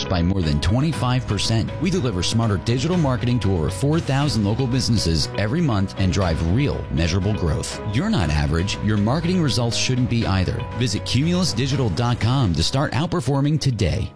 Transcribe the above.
average by more than 25%. We deliver smarter digital marketing to over 4,000 local businesses every month and drive real, measurable growth. You're not average. Your marketing results shouldn't be either. Visit cumulusdigital.com to start outperforming today.